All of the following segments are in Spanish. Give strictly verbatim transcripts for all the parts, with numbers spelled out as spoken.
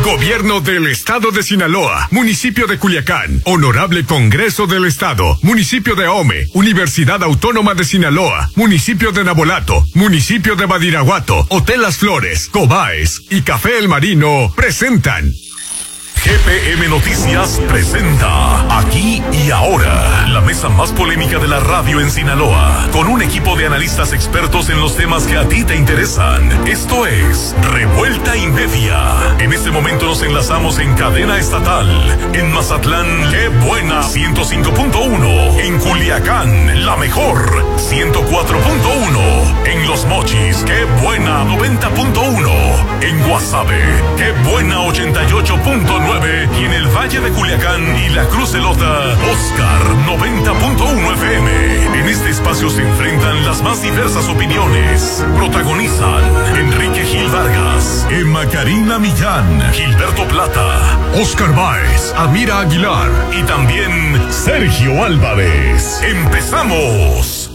Gobierno del Estado de Sinaloa, Municipio de Culiacán, Honorable Congreso del Estado, Municipio de Ahome, Universidad Autónoma de Sinaloa, Municipio de Nabolato, Municipio de Badiraguato, Hotel Las Flores, Cobaes y Café El Marino presentan. G P M Noticias presenta Aquí y Ahora, la mesa más polémica de la radio en Sinaloa, con un equipo de analistas expertos en los temas que a ti te interesan. Esto es Revuelta y Media. En este momento nos enlazamos en cadena estatal. En Mazatlán, qué buena, ciento cinco punto uno. En Culiacán, la mejor, ciento cuatro punto uno. En Los Mochis, qué buena, noventa punto uno. En Guasave, qué buena, ochenta y ocho punto nueve. Y en el Valle de Culiacán y la Cruz Elota, Oscar noventa punto uno F M. En este espacio se enfrentan las más diversas opiniones. Protagonizan Enrique Gil Vargas, Emma Karina Millán, Gilberto Plata, Oscar Báez, Amira Aguilar y también Sergio Álvarez. ¡Empezamos!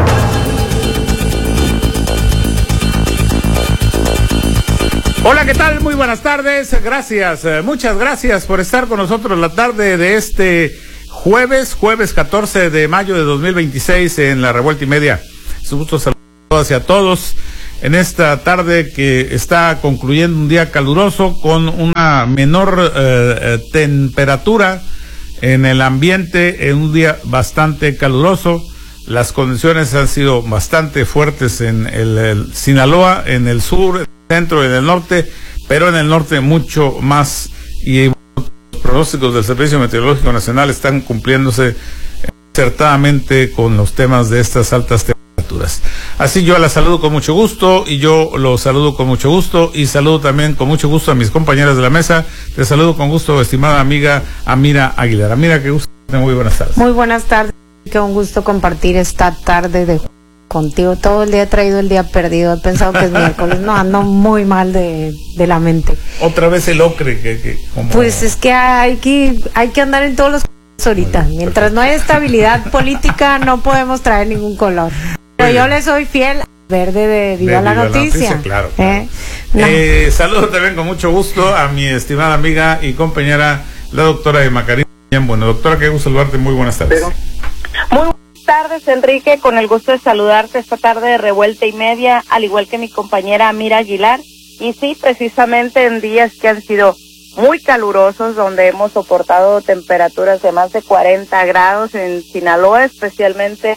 Hola, ¿qué tal? Muy buenas tardes. Gracias, eh, muchas gracias por estar con nosotros la tarde de este jueves, jueves catorce de mayo de dos mil veintiséis en la Revuelta y Media. Es un gusto saludar a todas y a todos en esta tarde que está concluyendo un día caluroso con una menor eh, temperatura en el ambiente, en un día bastante caluroso. Las condiciones han sido bastante fuertes en el, el Sinaloa, en el sur, centro y en el norte, pero en el norte mucho más, y los pronósticos del Servicio Meteorológico Nacional están cumpliéndose acertadamente con los temas de estas altas temperaturas. Así yo la saludo con mucho gusto, y yo lo saludo con mucho gusto, y saludo también con mucho gusto a mis compañeras de la mesa. Te saludo con gusto, estimada amiga Amira Aguilar. Amira, qué gusto, muy buenas tardes. Muy buenas tardes, qué un gusto compartir esta tarde de contigo. Todo el día he traído el día perdido, he pensado que es miércoles, no, ando muy mal de, de la mente. Otra vez el ocre que, que como... Pues es que hay que hay que andar en todos los colores ahorita. Bien, mientras no hay estabilidad política no podemos traer ningún color. Pero yo le soy fiel al verde de Viva, de la, Viva Noticia. la Noticia. Claro, claro. ¿Eh? No. Eh, saludo también con mucho gusto a mi estimada amiga y compañera, la doctora Emma Karina. Bueno, doctora, qué gusto saludarte, muy buenas tardes. Pero, muy buenas tardes, Enrique, con el gusto de saludarte esta tarde de Revuelta y Media, al igual que mi compañera Amira Aguilar. Y sí, precisamente en días que han sido muy calurosos, donde hemos soportado temperaturas de más de cuarenta grados en Sinaloa, especialmente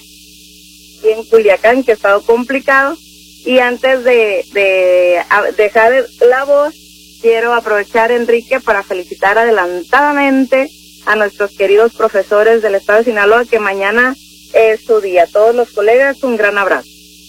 en Culiacán, que ha estado complicado. Y antes de, de dejar la voz, quiero aprovechar, Enrique, para felicitar adelantadamente a nuestros queridos profesores del estado de Sinaloa, que mañana es su día. Todos los colegas, un gran abrazo.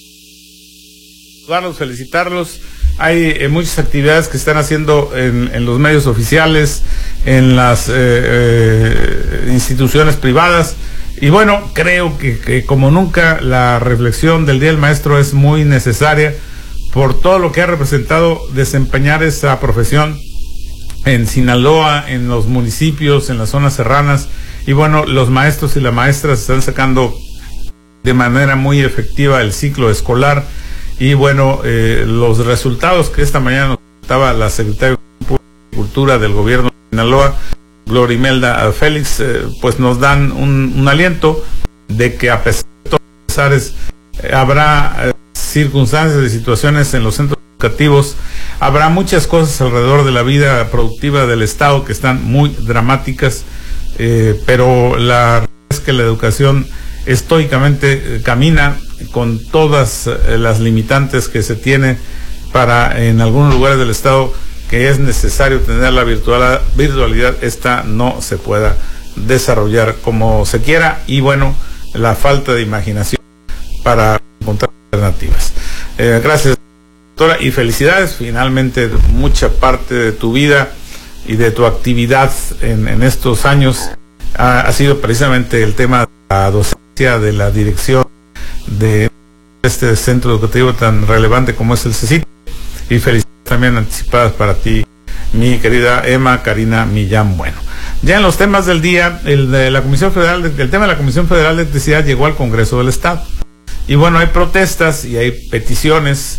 Saludarlos, felicitarlos. Hay eh, muchas actividades que están haciendo en, en los medios oficiales, en las eh, eh, instituciones privadas, y bueno, creo que, que como nunca la reflexión del Día del Maestro es muy necesaria por todo lo que ha representado desempeñar esa profesión en Sinaloa, en los municipios, en las zonas serranas. Y bueno, los maestros y las maestras están sacando de manera muy efectiva el ciclo escolar. Y bueno, eh, los resultados que esta mañana nos contaba la secretaria de Cultura del gobierno de Sinaloa, Gloria Imelda Félix, eh, pues nos dan un, un aliento de que a pesar de todos los pesares, eh, habrá eh, circunstancias y situaciones en los centros educativos, habrá muchas cosas alrededor de la vida productiva del Estado que están muy dramáticas. Eh, pero la realidad es que la educación estoicamente eh, camina con todas eh, las limitantes que se tiene para en algunos lugares del estado que es necesario tener la virtual, virtualidad, esta no se pueda desarrollar como se quiera, y bueno, la falta de imaginación para encontrar alternativas. Eh, gracias, doctora, y felicidades. Finalmente, mucha parte de tu vida y de tu actividad en, en estos años ha, ha sido precisamente el tema de la docencia, de la dirección de este centro educativo tan relevante como es el CECIT, y felicidades también anticipadas para ti, mi querida Emma Karina Millán. Bueno, ya en los temas del día, el de la Comisión Federal, el tema de la Comisión Federal de Electricidad llegó al Congreso del Estado, y bueno, hay protestas y hay peticiones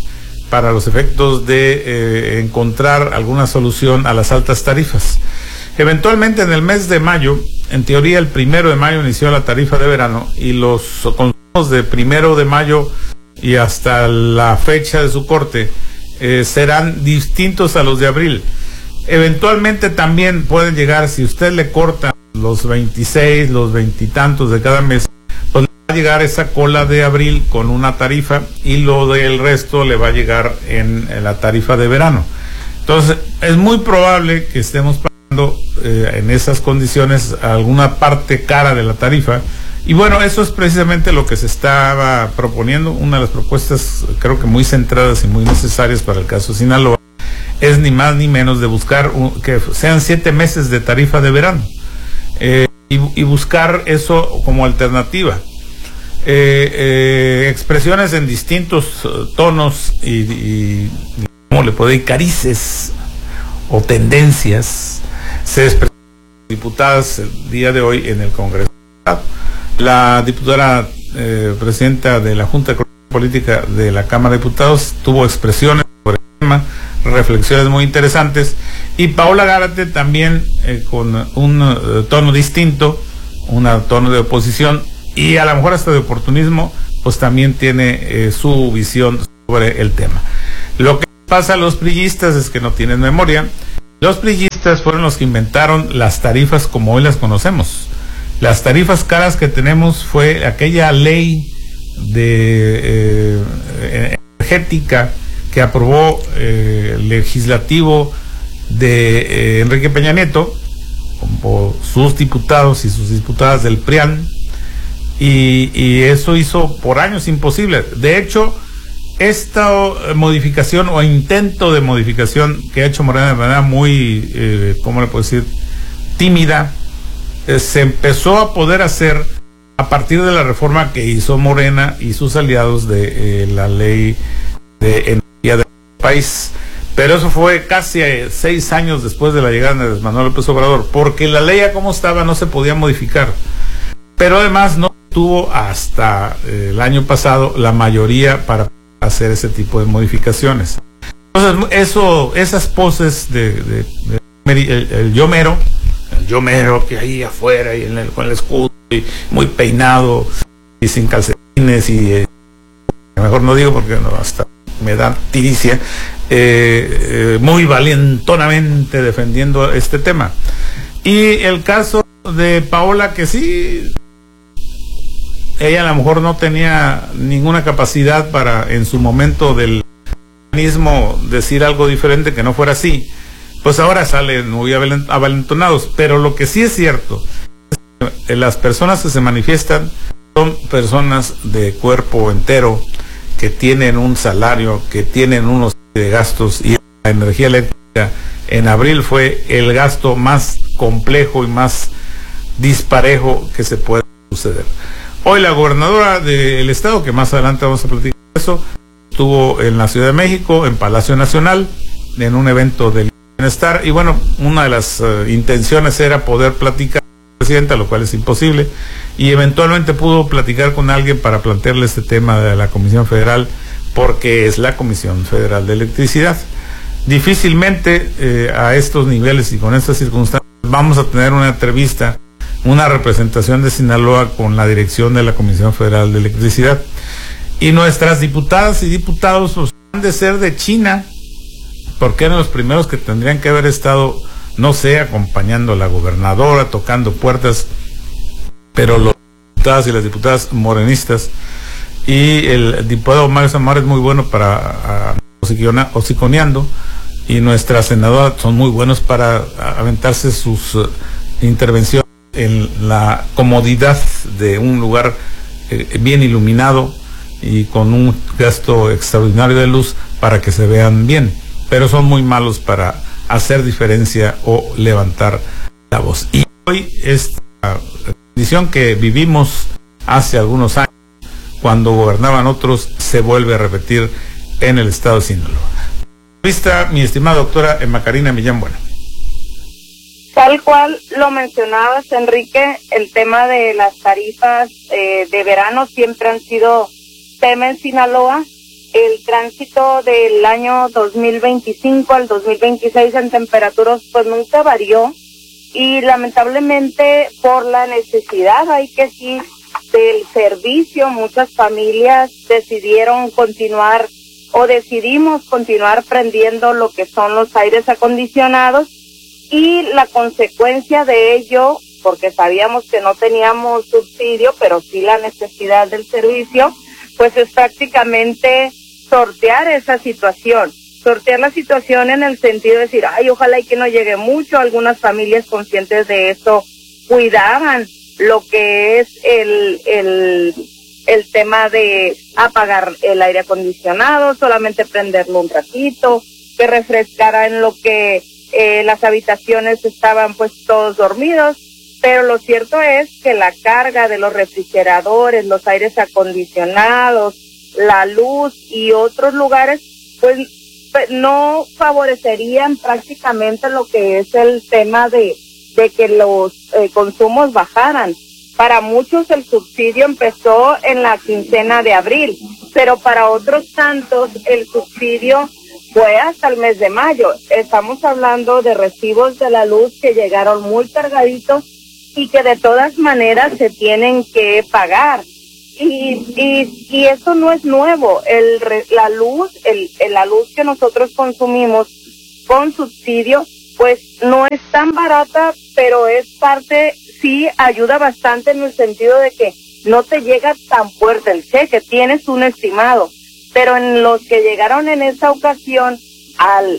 para los efectos de eh, encontrar alguna solución a las altas tarifas. Eventualmente en el mes de mayo, en teoría el primero de mayo inició la tarifa de verano y los consumos de primero de mayo y hasta la fecha de su corte eh, serán distintos a los de abril. Eventualmente también pueden llegar, si usted le corta los veintiséis, los veintitantos de cada mes, pues le va a llegar esa cola de abril con una tarifa y lo del resto le va a llegar en, en la tarifa de verano. Entonces es muy probable que estemos pagando eh, en esas condiciones alguna parte cara de la tarifa. Y bueno, eso es precisamente lo que se estaba proponiendo. Una de las propuestas creo que muy centradas y muy necesarias para el caso Sinaloa es ni más ni menos de buscar un, que sean siete meses de tarifa de verano eh, y, y buscar eso como alternativa. Eh, eh, expresiones en distintos tonos y, y ¿cómo le puedo decir? Carices o tendencias se expresaron diputadas el día de hoy en el Congreso. La diputada eh, presidenta de la Junta de Política de la Cámara de Diputados tuvo expresiones sobre el tema, reflexiones muy interesantes, y Paola Gárate también eh, con un uh, tono distinto, un tono de oposición y a lo mejor hasta de oportunismo, pues también tiene eh, su visión sobre el tema. Lo que pasa a los priistas es que no tienen memoria. Los priistas fueron los que inventaron las tarifas como hoy las conocemos. Las tarifas caras que tenemos fue aquella ley de eh, energética que aprobó eh, el legislativo de eh, Enrique Peña Nieto, como sus diputados y sus diputadas del P R I A N, y, y eso hizo por años imposible. De hecho, esta modificación o intento de modificación que ha hecho Morena de manera muy, eh, ¿cómo le puedo decir?, tímida, eh, se empezó a poder hacer a partir de la reforma que hizo Morena y sus aliados de eh, la ley de energía del país. Pero eso fue casi eh, seis años después de la llegada de Manuel López Obrador, porque la ley a como estaba no se podía modificar. Pero además no tuvo hasta eh, el año pasado la mayoría para hacer ese tipo de modificaciones. Entonces eso, esas poses de, de, de el, el yo mero, el yo mero que ahí afuera y en el, con el escudo y muy peinado y sin calcetines y eh, mejor no digo porque no, hasta me da tiricia, eh, eh, muy valentonamente defendiendo este tema. Y el caso de Paola, que sí, ella a lo mejor no tenía ninguna capacidad para en su momento del mismo decir algo diferente que no fuera así, pues ahora salen muy avalentonados. Pero lo que sí es cierto es que las personas que se manifiestan son personas de cuerpo entero, que tienen un salario, que tienen unos de gastos, y la energía eléctrica en abril fue el gasto más complejo y más disparejo que se puede suceder. Hoy la gobernadora del estado, que más adelante vamos a platicar de eso, estuvo en la Ciudad de México, en Palacio Nacional, en un evento del bienestar, y bueno, una de las uh, intenciones era poder platicar con la presidenta, lo cual es imposible, y eventualmente pudo platicar con alguien para plantearle este tema de la Comisión Federal, porque es la Comisión Federal de Electricidad. Difícilmente eh, a estos niveles y con estas circunstancias vamos a tener una entrevista, una representación de Sinaloa con la dirección de la Comisión Federal de Electricidad. Y nuestras diputadas y diputados pues, han de ser de China, porque eran los primeros que tendrían que haber estado, no sé, acompañando a la gobernadora, tocando puertas, pero los diputados y las diputadas morenistas, y el diputado Mario Zamora es muy bueno para uh, hociconeando, y nuestra senadora son muy buenos para aventarse sus uh, intervenciones en la comodidad de un lugar eh, bien iluminado y con un gasto extraordinario de luz para que se vean bien, pero son muy malos para hacer diferencia o levantar la voz. Y hoy esta condición que vivimos hace algunos años, cuando gobernaban otros, se vuelve a repetir en el estado de Sinaloa. Vista, mi estimada doctora Emma Karina Millán Bueno. Tal cual lo mencionabas, Enrique, el tema de las tarifas eh, de verano siempre han sido tema en Sinaloa, el tránsito del año dos mil veinticinco al dos mil veintiséis en temperaturas pues nunca varió, y lamentablemente por la necesidad, hay que decir, del servicio, muchas familias decidieron continuar o decidimos continuar prendiendo lo que son los aires acondicionados, y la consecuencia de ello, porque sabíamos que no teníamos subsidio, pero sí la necesidad del servicio, pues es prácticamente sortear esa situación, sortear la situación en el sentido de decir, ay, ojalá y que no llegue mucho. Algunas familias conscientes de eso cuidaban lo que es el, el, el tema de apagar el aire acondicionado, solamente prenderlo un ratito, que refrescara en lo que eh, las habitaciones estaban pues todos dormidos. Pero lo cierto es que la carga de los refrigeradores, los aires acondicionados, la luz y otros lugares, pues no favorecerían prácticamente lo que es el tema de, de que los eh, consumos bajaran. Para muchos el subsidio empezó en la quincena de abril, pero para otros tantos el subsidio fue hasta el mes de mayo. Estamos hablando de recibos de la luz que llegaron muy cargaditos y que de todas maneras se tienen que pagar. Y, y, y eso no es nuevo. El, la luz, el, el, la luz que nosotros consumimos con subsidio, pues no es tan barata, pero es parte, sí ayuda bastante en el sentido de que no te llega tan fuerte el cheque, tienes un estimado. Pero en los que llegaron en esa ocasión, al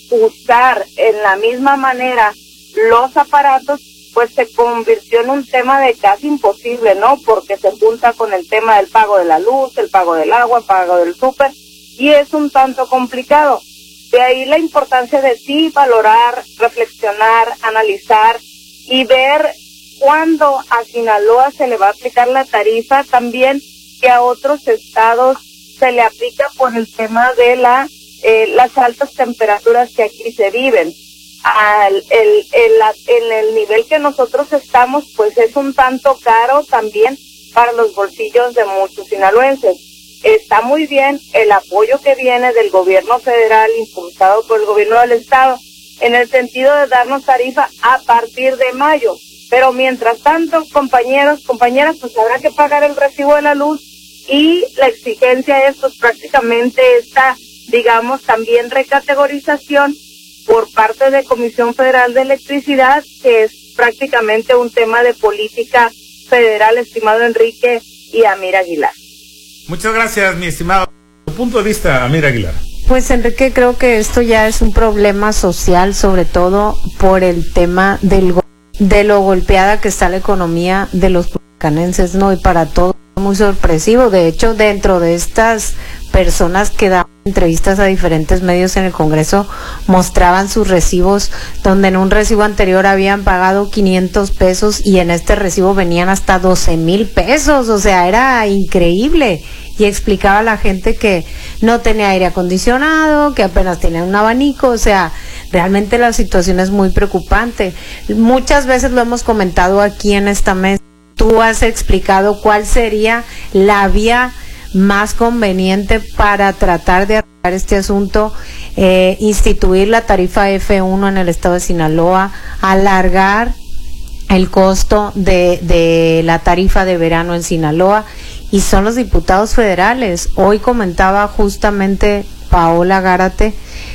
usar en la misma manera los aparatos, pues se convirtió en un tema de casi imposible, ¿no? Porque se junta con el tema del pago de la luz, el pago del agua, el pago del súper, y es un tanto complicado. De ahí la importancia de sí valorar, reflexionar, analizar y ver cuándo a Sinaloa se le va a aplicar la tarifa, también que a otros estados se le aplica por el tema de la eh, las altas temperaturas que aquí se viven. Al, el, el, en el nivel que nosotros estamos, pues es un tanto caro también para los bolsillos de muchos sinaloenses. Está muy bien el apoyo que viene del gobierno federal, impulsado por el gobierno del estado, en el sentido de darnos tarifa a partir de mayo. Pero mientras tanto, compañeros, compañeras, pues habrá que pagar el recibo de la luz, y la exigencia es pues prácticamente esta, digamos, también recategorización por parte de Comisión Federal de Electricidad, que es prácticamente un tema de política federal, estimado Enrique y Amir Aguilar. Muchas gracias, mi estimado. Tu punto de vista, Amir Aguilar. Pues Enrique, creo que esto ya es un problema social, sobre todo por el tema del de lo golpeada que está la economía de los culiacanenses, ¿no? Y para todos muy sorpresivo. De hecho, dentro de estas personas que dan entrevistas a diferentes medios en el Congreso, mostraban sus recibos, donde en un recibo anterior habían pagado quinientos pesos y en este recibo venían hasta doce mil pesos. O sea, era increíble. Y explicaba a la gente que no tenía aire acondicionado, que apenas tenía un abanico. O sea, realmente la situación es muy preocupante. Muchas veces lo hemos comentado aquí en esta mesa. Tú has explicado cuál sería la vía más conveniente para tratar de arreglar este asunto, eh, instituir la tarifa F uno en el estado de Sinaloa, alargar el costo de, de la tarifa de verano en Sinaloa, y son los diputados federales. Hoy comentaba justamente Paola Gárate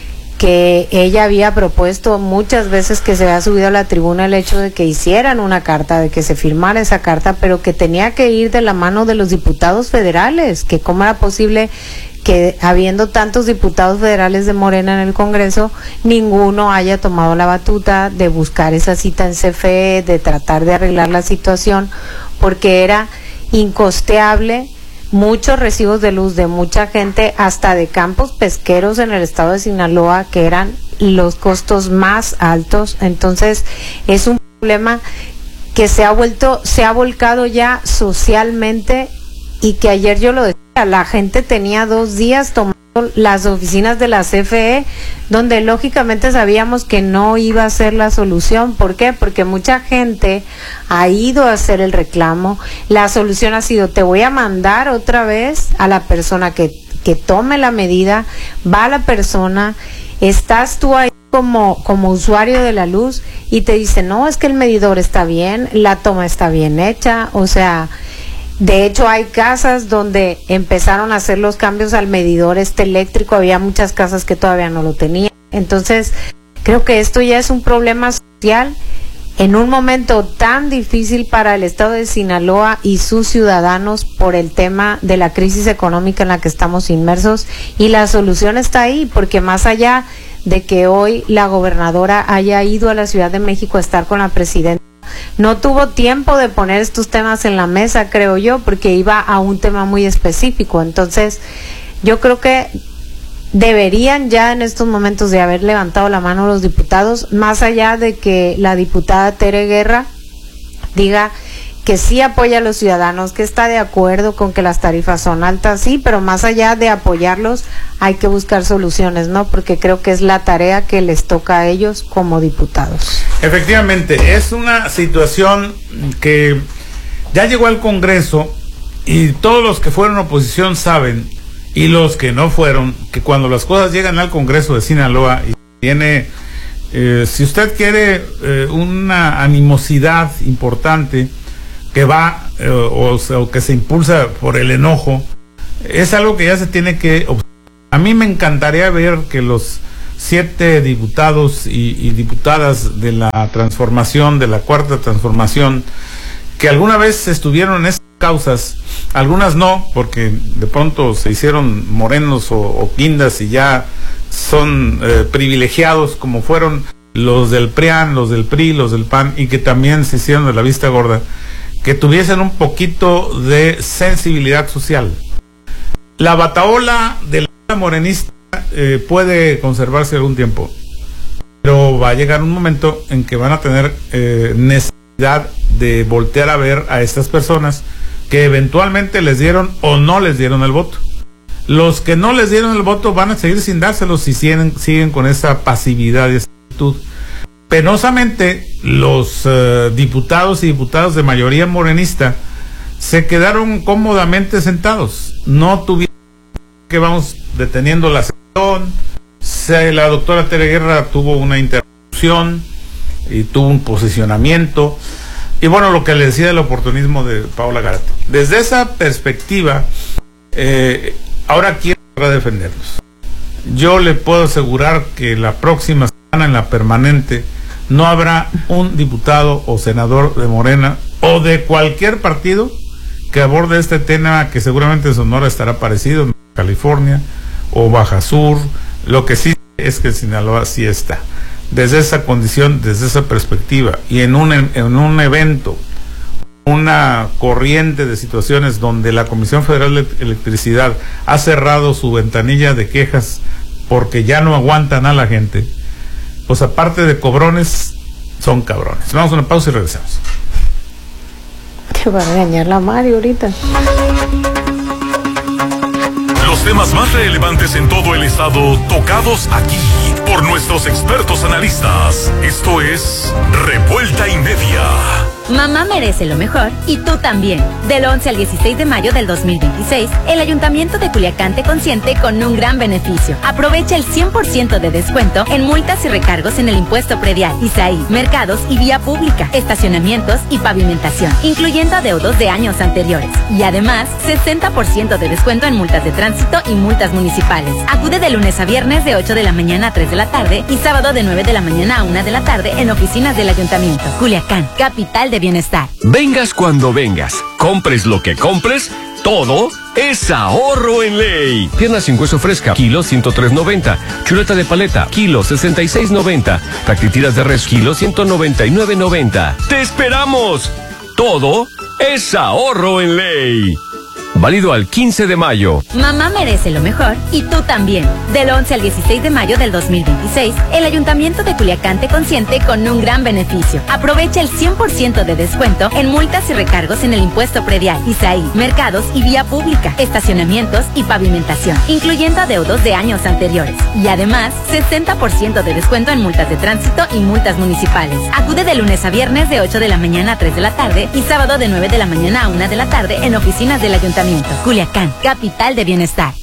que ella había propuesto muchas veces, que se había subido a la tribuna, el hecho de que hicieran una carta, de que se firmara esa carta, pero que tenía que ir de la mano de los diputados federales, que cómo era posible que habiendo tantos diputados federales de Morena en el Congreso, ninguno haya tomado la batuta de buscar esa cita en C F E, de tratar de arreglar la situación, porque era incosteable. Muchos recibos de luz de mucha gente, hasta de campos pesqueros en el estado de Sinaloa, que eran los costos más altos. Entonces es un problema que se ha vuelto, se ha volcado ya socialmente, y que ayer yo lo decía, la gente tenía dos días tomando las oficinas de la C F E, donde lógicamente sabíamos que no iba a ser la solución. ¿Por qué? Porque mucha gente ha ido a hacer el reclamo. La solución ha sido: te voy a mandar otra vez a la persona que que tome la medida, va la persona, estás tú ahí como, como usuario de la luz y te dice, no, es que el medidor está bien, la toma está bien hecha, o sea, de hecho hay casas donde empezaron a hacer los cambios al medidor este eléctrico, había muchas casas que todavía no lo tenían, entonces creo que esto ya es un problema social en un momento tan difícil para el estado de Sinaloa y sus ciudadanos por el tema de la crisis económica en la que estamos inmersos, y la solución está ahí, porque más allá de que hoy la gobernadora haya ido a la Ciudad de México a estar con la presidenta, no tuvo tiempo de poner estos temas en la mesa, creo yo, porque iba a un tema muy específico. Entonces, yo creo que deberían ya en estos momentos de haber levantado la mano los diputados, más allá de que la diputada Tere Guerra diga que sí apoya a los ciudadanos, que está de acuerdo con que las tarifas son altas, sí, pero más allá de apoyarlos hay que buscar soluciones, ¿no? Porque creo que es la tarea que les toca a ellos como diputados. Efectivamente, es una situación que ya llegó al Congreso y todos los que fueron oposición saben, y los que no fueron, que cuando las cosas llegan al Congreso de Sinaloa y tiene, eh, si usted quiere, eh, una animosidad importante que va eh, o, o que se impulsa por el enojo, es algo que ya se tiene que observar. A mí me encantaría ver que los siete diputados y, y diputadas de la transformación, de la cuarta transformación, que alguna vez estuvieron en esas causas, algunas no, porque de pronto se hicieron morenos o, o guindas y ya son eh, privilegiados, como fueron los del PRIAN, los del P R I, los del P A N, y que también se hicieron de la vista gorda, que tuviesen un poquito de sensibilidad social. La batahola de la morenista eh, puede conservarse algún tiempo, pero va a llegar un momento en que van a tener eh, necesidad de voltear a ver a estas personas que eventualmente les dieron o no les dieron el voto. Los que no les dieron el voto van a seguir sin dárselos si siguen, siguen con esa pasividad y esa actitud. Penosamente, los uh, diputados y diputadas de mayoría morenista se quedaron cómodamente sentados, no tuvieron que vamos deteniendo la sesión. Se, la doctora Tere Guerra tuvo una interrupción y tuvo un posicionamiento. Y bueno, lo que le decía del oportunismo de Paola Garato. Desde esa perspectiva, eh, ahora quiero defenderlos. Yo le puedo asegurar que la próxima semana en la permanente no habrá un diputado o senador de Morena o de cualquier partido que aborde este tema, que seguramente en Sonora estará parecido, en California o Baja Sur. Lo que sí es que Sinaloa sí está. Desde esa condición, desde esa perspectiva, y en un, en un evento, una corriente de situaciones donde la Comisión Federal de Electricidad ha cerrado su ventanilla de quejas porque ya no aguantan a la gente, pues aparte de cobrones, son cabrones. Vamos a una pausa y regresamos. Que va a regañar la Mario ahorita. Los temas más relevantes en todo el estado, tocados aquí por nuestros expertos analistas. Esto es Revuelta y Media. Mamá merece lo mejor y tú también. Del once al dieciséis de mayo del dos mil veintiséis, el Ayuntamiento de Culiacán te consiente con un gran beneficio. Aprovecha el cien por ciento de descuento en multas y recargos en el impuesto predial, I S A I, mercados y vía pública, estacionamientos y pavimentación, incluyendo adeudos de años anteriores. Y además, sesenta por ciento de descuento en multas de tránsito y multas municipales. Acude de lunes a viernes de ocho de la mañana a tres de la tarde y sábado de nueve de la mañana a una de la tarde en oficinas del Ayuntamiento. Culiacán, capital de bienestar. Vengas cuando vengas, compres lo que compres, todo es ahorro en ley. Pierna sin hueso fresca, kilo ciento tres noventa. Chuleta de paleta, kilo sesenta y seis noventa. Fractitiras de res, kilo ciento noventa y nueve noventa. ¡Te esperamos! Todo es ahorro en ley. Válido al quince de mayo. Mamá merece lo mejor y tú también. Del once al dieciséis de mayo del dos mil veintiséis, el Ayuntamiento de Culiacán te consiente con un gran beneficio. Aprovecha el cien por ciento de descuento en multas y recargos en el impuesto predial, I S A I, mercados y vía pública, estacionamientos y pavimentación, incluyendo adeudos de años anteriores. Y además, sesenta por ciento de descuento en multas de tránsito y multas municipales. Acude de lunes a viernes de ocho de la mañana a tres de la tarde y sábado de nueve de la mañana a una de la tarde en oficinas del Ayuntamiento. Culiacán, capital de bienestar.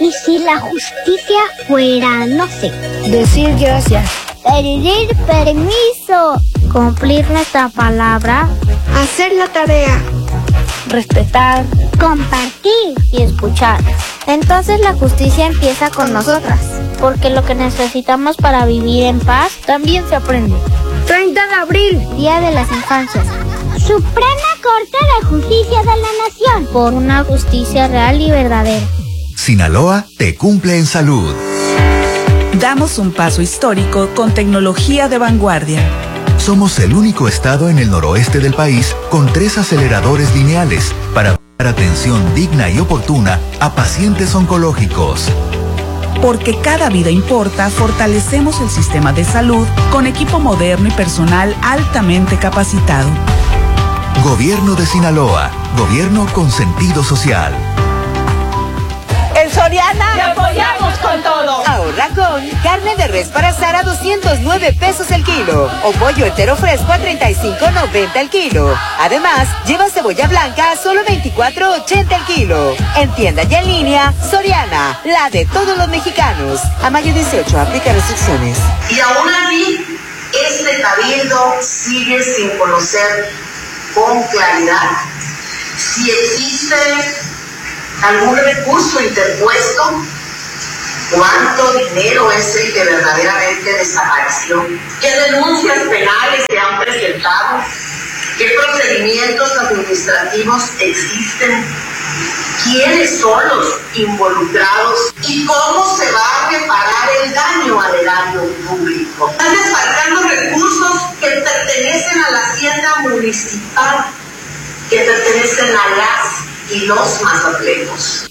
¿Y si la justicia fuera, no sé, decir gracias, pedir permiso, cumplir nuestra palabra, hacer la tarea, respetar, compartir y escuchar? Entonces la justicia empieza con nosotras, porque lo que necesitamos para vivir en paz también se aprende. treinta de abril, Día de las Infancias. Suprema Corte de Justicia de la Nación, por una justicia real y verdadera. Sinaloa te cumple en salud. Damos un paso histórico con tecnología de vanguardia. Somos el único estado en el noroeste del país con tres aceleradores lineales para dar atención digna y oportuna a pacientes oncológicos. Porque cada vida importa, fortalecemos el sistema de salud con equipo moderno y personal altamente capacitado. Gobierno de Sinaloa, gobierno con sentido social. En Soriana te apoyamos con todo. Ahorra con carne de res para asar a doscientos nueve pesos el kilo o pollo entero fresco a treinta y cinco noventa el kilo. Además, lleva cebolla blanca a solo veinticuatro ochenta el kilo. En tienda y en línea, Soriana, la de todos los mexicanos. A mayo dieciocho, aplica restricciones. Y aún así, este cabildo sigue sin conocer con claridad si existe algún recurso interpuesto, cuánto dinero es el que verdaderamente desapareció, qué denuncias penales se han presentado, qué procedimientos administrativos existen, quiénes son los involucrados y cómo se va a reparar el daño al erario público. Están desfalcando recursos que pertenecen a la hacienda municipal, que pertenecen a las y los mazatlecos.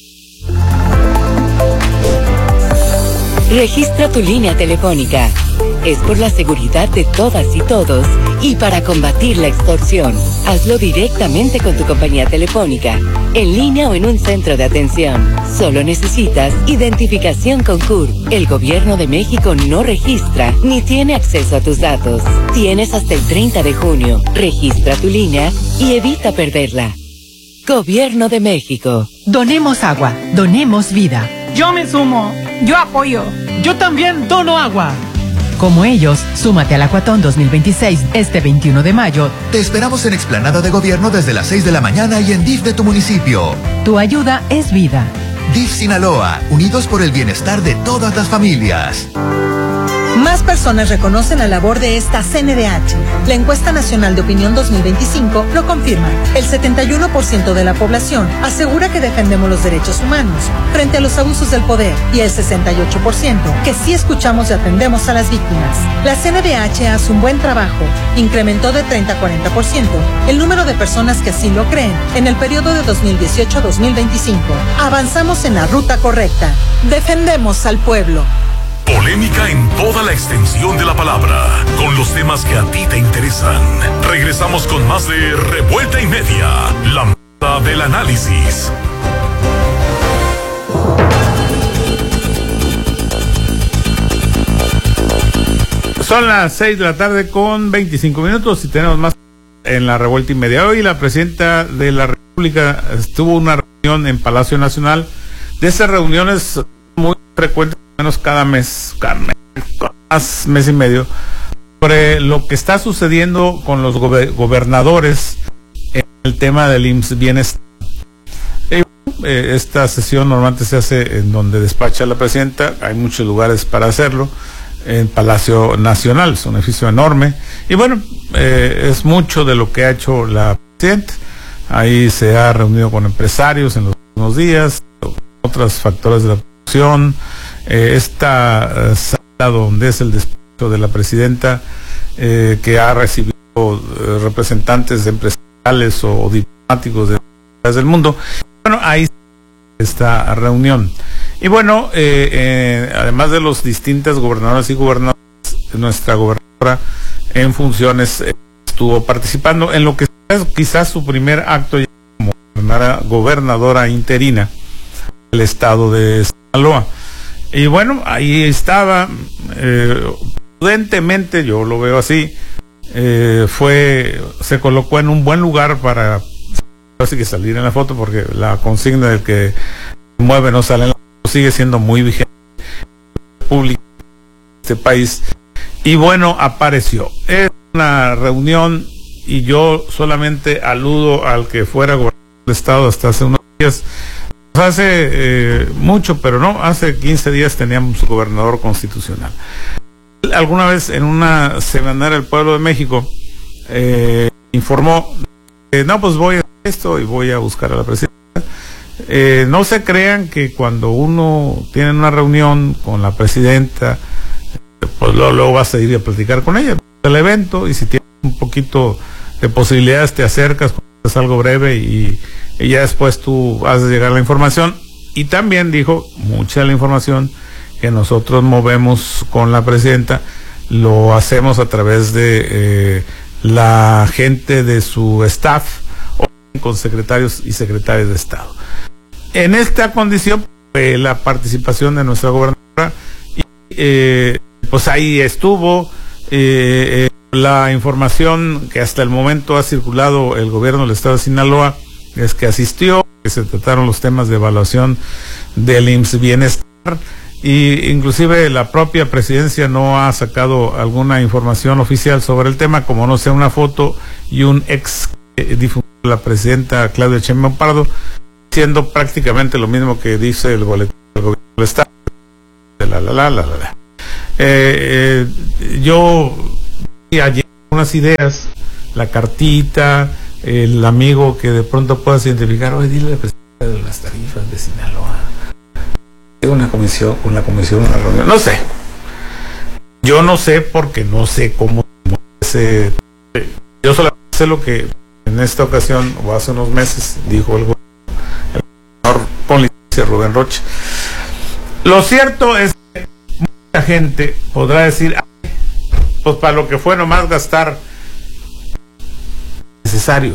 Registra tu línea telefónica. Es por la seguridad de todas y todos y para combatir la extorsión. Hazlo directamente con tu compañía telefónica, en línea o en un centro de atención. Solo necesitas identificación con C U R. El Gobierno de México no registra ni tiene acceso a tus datos. Tienes hasta el treinta de junio. Registra tu línea y evita perderla. Gobierno de México. Donemos agua, donemos vida. Yo me sumo, yo apoyo. Yo también dono agua. Como ellos, súmate al Acuatón dos mil veintiséis este veintiuno de mayo. Te esperamos en Explanada de Gobierno desde las seis de la mañana y en D I F de tu municipio. Tu ayuda es vida. D I F Sinaloa, unidos por el bienestar de todas las familias. Más personas reconocen la labor de esta C N D H. La encuesta nacional de opinión dos mil veinticinco lo confirma. El setenta y uno por ciento de la población asegura que defendemos los derechos humanos frente a los abusos del poder y el sesenta y ocho por ciento que sí escuchamos y atendemos a las víctimas. La C N D H hace un buen trabajo. Incrementó de treinta a cuarenta por ciento el número de personas que así lo creen en el periodo de dos mil dieciocho a dos mil veinticinco. Avanzamos en la ruta correcta. Defendemos al pueblo. Polémica en toda la extensión de la palabra, con los temas que a ti te interesan. Regresamos con más de Revuelta y Media, la mesa del análisis. Son las seis de la tarde con veinticinco minutos y tenemos más en la Revuelta y Media. Hoy la presidenta de la República estuvo una reunión en Palacio Nacional. De esas reuniones muy frecuentes, menos cada mes, cada mes, más mes y medio, sobre lo que está sucediendo con los gober gobernadores en el tema del I M S S Bienestar. Eh, esta sesión normalmente se hace en donde despacha la presidenta, hay muchos lugares para hacerlo, en Palacio Nacional, es un edificio enorme, y bueno, eh, es mucho de lo que ha hecho la presidenta. Ahí se ha reunido con empresarios en los últimos días, otros factores de la producción. Eh, esta uh, sala donde es el despacho de la presidenta, eh, que ha recibido uh, representantes de empresariales o, o diplomáticos de países del mundo. Bueno, ahí esta reunión. Y bueno, eh, eh, además de los distintos gobernadores y gobernadoras, nuestra gobernadora en funciones eh, estuvo participando en lo que es quizás su primer acto ya como gobernadora, gobernadora interina del estado de Sinaloa. Y bueno, ahí estaba, eh, prudentemente, yo lo veo así, eh, fue, se colocó en un buen lugar para así que salir en la foto, porque la consigna del que mueve no sale en la foto, sigue siendo muy vigente público de este país. Y bueno, apareció. Es una reunión y yo solamente aludo al que fuera gobernador del estado hasta hace unos días. Hace eh, mucho, pero no, hace quince días teníamos gobernador constitucional. Alguna vez en una semanera del Pueblo de México eh, informó, eh, no, pues voy a hacer esto y voy a buscar a la presidenta. Eh, no se crean que cuando uno tiene una reunión con la presidenta, pues luego, luego vas a ir a platicar con ella el evento, y si tienes un poquito de posibilidades te acercas, es algo breve y, y ya después tú haces llegar la información. Y también dijo, mucha de la información que nosotros movemos con la presidenta lo hacemos a través de eh, la gente de su staff o con secretarios y secretarias de Estado. En esta condición, eh, la participación de nuestra gobernadora, y, eh, pues ahí estuvo. Eh, eh, la información que hasta el momento ha circulado el gobierno del estado de Sinaloa es que asistió, que se trataron los temas de evaluación del I M S S Bienestar, y inclusive la propia presidencia no ha sacado alguna información oficial sobre el tema, como no sea una foto y un ex eh, difundió la presidenta Claudia Sheinbaum Pardo, diciendo prácticamente lo mismo que dice el boletín del gobierno del estado. La, la, la, la, la, la. Eh, eh, yo vi ayer unas ideas, la cartita, el amigo que de pronto puedas identificar, oye, dile a la presidenta de las tarifas de Sinaloa, una comisión, una comisión, una reunión, no sé. Yo no sé porque no sé cómo se, yo solamente sé lo que en esta ocasión o hace unos meses dijo el gobernador policía Rubén Rocha. Lo cierto es que mucha gente podrá decir, pues para lo que fue nomás gastar necesario,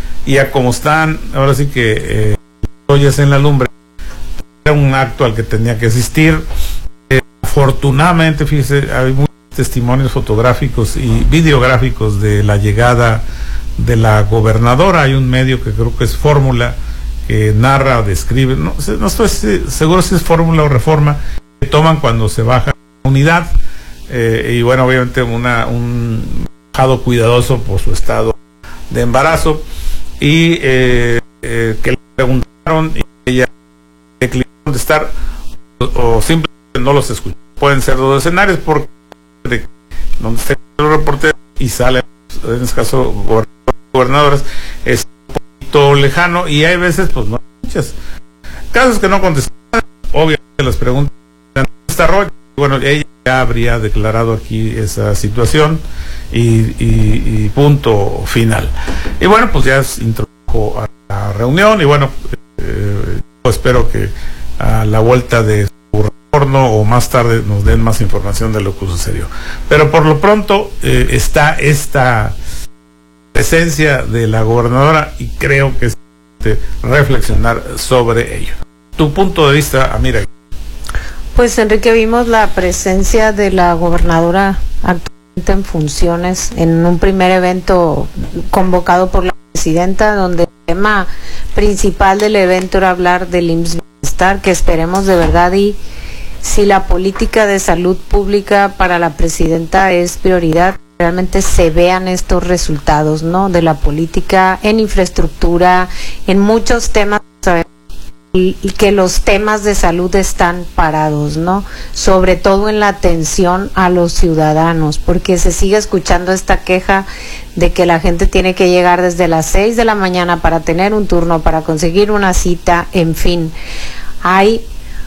y a como están ahora sí que eh, ollas en la lumbre, era un acto al que tenía que asistir. Eh, afortunadamente, fíjese, hay muchos testimonios fotográficos y videográficos de la llegada de la gobernadora. Hay un medio que creo que es Fórmula, que narra, describe, no, no estoy seguro si es Fórmula o Reforma, que toman cuando se baja la unidad, eh, y bueno, obviamente una, un bajado cuidadoso por su estado de embarazo, y eh, eh, que le preguntaron y ella declinó contestar, o, o simplemente no los escuchó. Pueden ser dos escenarios, porque de, donde estén los reporteros y salen, en este caso, gobernadoras, es lejano, y hay veces pues no hay muchas casos que no contestan. Obviamente las preguntas está Rocha, bueno, ella ya habría declarado aquí esa situación y, y, y punto final. Y bueno, pues ya se introdujo a la reunión, y bueno, eh, pues espero que a la vuelta de su retorno o más tarde nos den más información de lo que sucedió. Pero por lo pronto eh, está esta presencia de la gobernadora, y creo que es de reflexionar sobre ello. Tu punto de vista, Amira. Pues Enrique, vimos la presencia de la gobernadora actualmente en funciones en un primer evento convocado por la presidenta, donde el tema principal del evento era hablar del I M S S Bienestar, que esperemos de verdad, y si la política de salud pública para la presidenta es prioridad, realmente se vean estos resultados, ¿no? De la política en infraestructura, en muchos temas, sabemos, y, y que los temas de salud están parados, ¿no? Sobre todo en la atención a los ciudadanos, porque se sigue escuchando esta queja de que la gente tiene que llegar desde las seis de la mañana para tener un turno, para conseguir una cita, en fin. Hay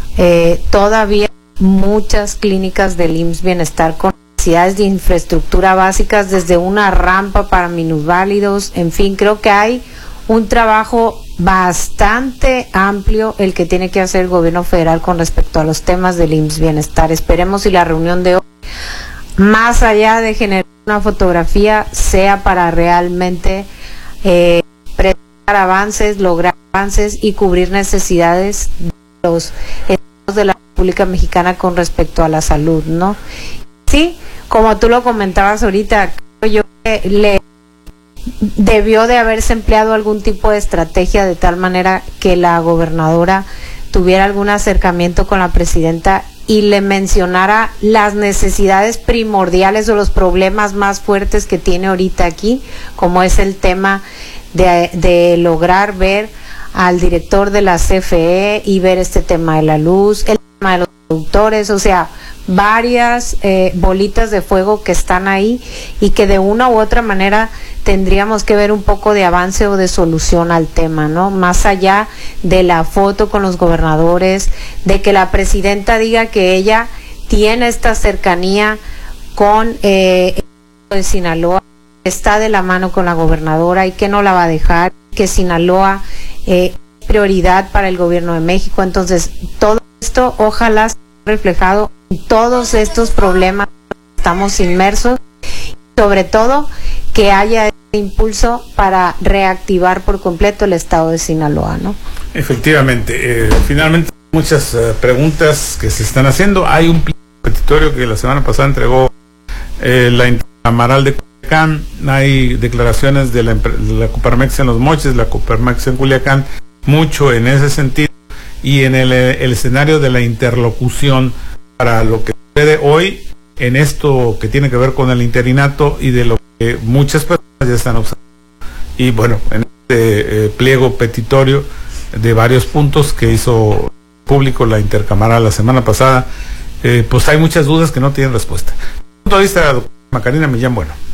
eh, todavía muchas clínicas del I M S S Bienestar con necesidades de infraestructura básicas, desde una rampa para minusválidos, en fin, creo que hay un trabajo bastante amplio el que tiene que hacer el gobierno federal con respecto a los temas del I M S S Bienestar. Esperemos si la reunión de hoy, más allá de generar una fotografía, sea para realmente eh, presentar avances, lograr avances y cubrir necesidades de los estados de la República Mexicana con respecto a la salud, ¿no? Sí, como tú lo comentabas ahorita, creo yo que le debió de haberse empleado algún tipo de estrategia de tal manera que la gobernadora tuviera algún acercamiento con la presidenta y le mencionara las necesidades primordiales o los problemas más fuertes que tiene ahorita aquí, como es el tema de, de lograr ver al director de la C F E y ver este tema de la luz, el tema de los productores, o sea, varias eh, bolitas de fuego que están ahí y que de una u otra manera tendríamos que ver un poco de avance o de solución al tema, ¿no? Más allá de la foto con los gobernadores, de que la presidenta diga que ella tiene esta cercanía con eh, el de Sinaloa, está de la mano con la gobernadora y que no la va a dejar, que Sinaloa eh, es prioridad para el gobierno de México. Entonces, todo esto ojalá sea reflejado en todos estos problemas que estamos inmersos, y sobre todo que haya este impulso para reactivar por completo el estado de Sinaloa, ¿no? Efectivamente, eh, finalmente muchas uh, preguntas que se están haciendo. Hay un petitorio que la semana pasada entregó eh, la Intercamaral de Culiacán, hay declaraciones de la, de la Coparmex en Los Mochis, la Coparmex en Culiacán, mucho en ese sentido, y en el, el escenario de la interlocución para lo que sucede hoy en esto que tiene que ver con el interinato y de lo que muchas personas ya están observando. Y bueno, en este eh, pliego petitorio de varios puntos que hizo público la Intercamaral la semana pasada, eh, pues hay muchas dudas que no tienen respuesta. Desde el punto de vista de la doctora Macarena Millán Bueno.